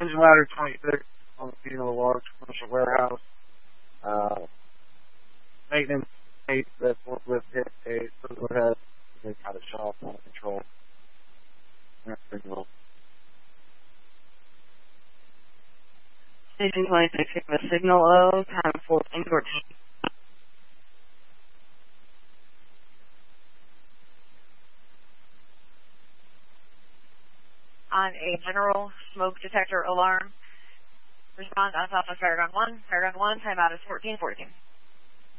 Engine ladder 26 on the scene of a large commercial warehouse. Maintenance state that forklift hit a circular head. They got it shot out of control. Station 26, the signal O, time for indoor. On a general smoke detector alarm. Respond on top of Paragon 1. Paragon 1, timeout is 14:14.